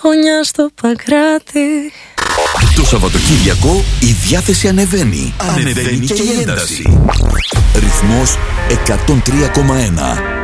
γωνιά στο Παγκράτη. Το Σαββατοκύριακο η διάθεση ανεβαίνει. Ανεβαίνει και η ένταση. Ρυθμός 103,1.